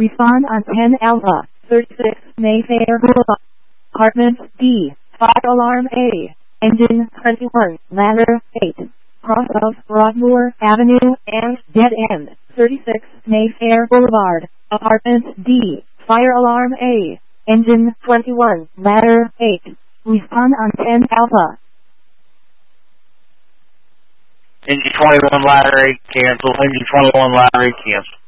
Respond on 10 Alpha, 36 Mayfair Boulevard. Apartment D, Fire Alarm A. Engine 21, Ladder 8. Cross of Broadmoor Avenue and Dead End, 36 Mayfair Boulevard. Apartment D, Fire Alarm A. Engine 21, Ladder 8. Respond on 10 Alpha. Engine 21, Ladder 8, cancel. Engine 21, Ladder 8, cancel.